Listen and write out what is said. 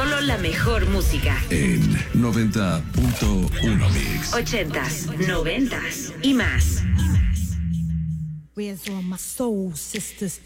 Solo la mejor música. En 90.1 Mix. 80s, 90s y más. Where's all my soul sisters?